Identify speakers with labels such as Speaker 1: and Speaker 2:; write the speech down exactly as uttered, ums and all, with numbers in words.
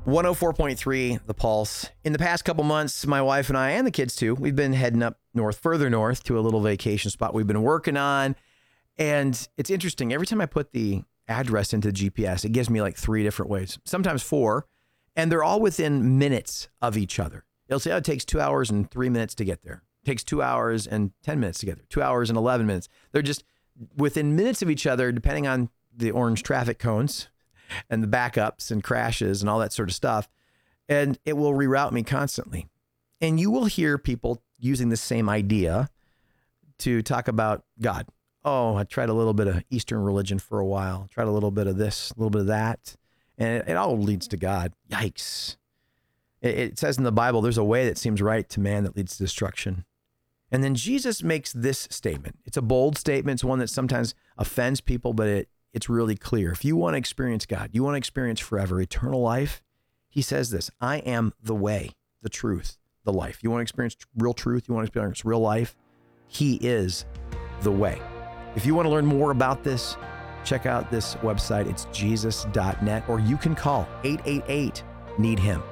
Speaker 1: one oh four point three, The Pulse. In the past couple months, my wife and I, and the kids too, we've been heading up north, further north to a little vacation spot we've been working on. And it's interesting. Every time I put the address into the G P S, it gives me like three different ways, sometimes four, and they're all within minutes of each other. It'll say, oh, it takes two hours and three minutes to get there. It takes two hours and ten minutes to get there. Two hours and eleven minutes. They're just within minutes of each other, depending on the orange traffic cones and the backups and crashes and all that sort of stuff. And it will reroute me constantly. And you will hear people using the same idea to talk about God. Oh, I tried a little bit of Eastern religion for a while, tried a little bit of this, a little bit of that. And it, it all leads to God. Yikes. It, it says in the Bible, there's a way that seems right to man that leads to destruction. And then Jesus makes this statement. It's a bold statement. It's one that sometimes offends people, but it, it's really clear. If you want to experience God, you want to experience forever, eternal life, he says this, I am the way, the truth, the life. You want to experience real truth? You want to experience real life? He is the way. If you want to learn more about this, check out this website. It's jesus dot net, or you can call eight eight eight, need him.